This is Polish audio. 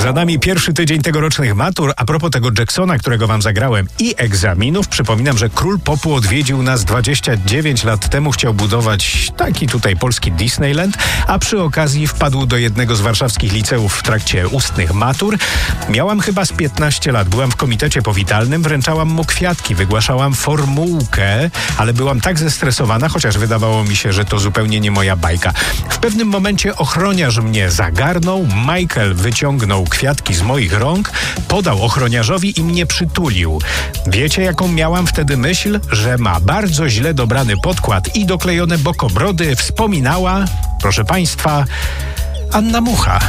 Za nami pierwszy tydzień tegorocznych matur. A propos tego Jacksona, którego wam zagrałem, i egzaminów, przypominam, że król popu odwiedził nas 29 lat temu. Chciał budować taki tutaj polski Disneyland, a przy okazji wpadł do jednego z warszawskich liceów w trakcie ustnych matur. Miałam chyba z 15 lat. Byłam w komitecie powitalnym, wręczałam mu kwiatki, wygłaszałam formułkę, ale byłam tak zestresowana, chociaż wydawało mi się, że to zupełnie nie moja bajka. W pewnym momencie ochroniarz mnie zagarnął, Michael wyciągnął kwiatki z moich rąk, podał ochroniarzowi i mnie przytulił. Wiecie, jaką miałam wtedy myśl? Że ma bardzo źle dobrany podkład i doklejone bokobrody. Wspominała, proszę państwa, Anna Mucha.